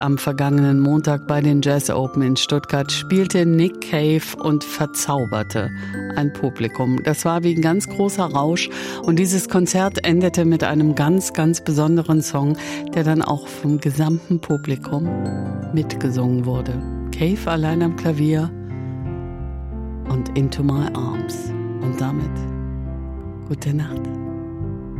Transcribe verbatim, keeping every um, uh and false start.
Am vergangenen Montag bei den Jazz Open in Stuttgart spielte Nick Cave und verzauberte ein Publikum. Das war wie ein ganz großer Rausch und dieses Konzert endete mit einem ganz, ganz besonderen Song, der dann auch vom gesamten Publikum mitgesungen wurde. Cave allein am Klavier und Into My Arms. Und damit gute Nacht.